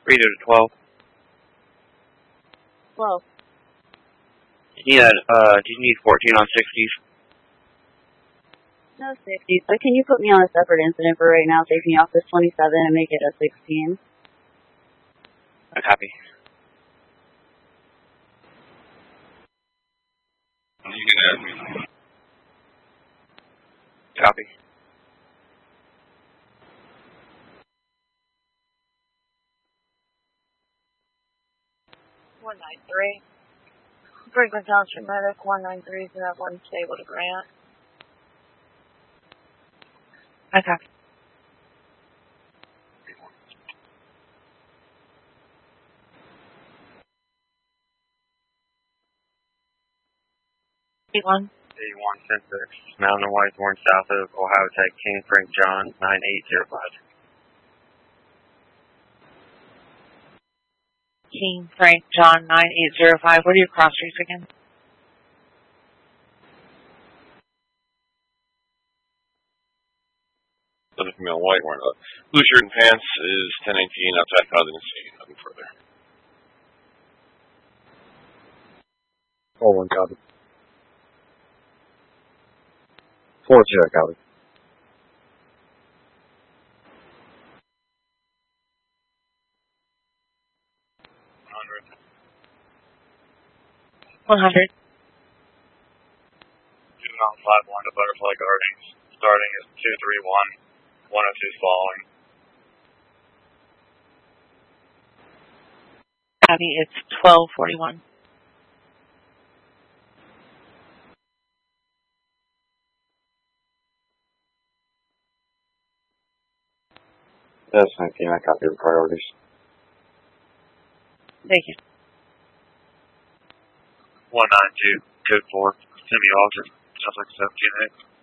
Read it to 12. 12. Yeah, do you need 14 on 60s? No 60s, but can you put me on a separate incident for right now? Take me off this 27 and make it a 16. I copy. You can add me. Copy. $193. Franklin Township Medic 193 is that one stable to Grant. I copy. A1 Census, Mountain White Horn south of Ohio Tech, King Frank John 9805. King Frank John 9805. What are your cross streets again? Looking for me on White Horn. Blue shirt and pants is 1018 outside Cosmic. Nothing further. 4-1 copy. 4-0 copy. 100. Mountain 51 to Butterfly Gardens. Starting is 231. 102 is following. Copy, it's 1241. That's 19, I copy the priorities. Thank you. 192, code 4. Send me officer. Sounds like 17X.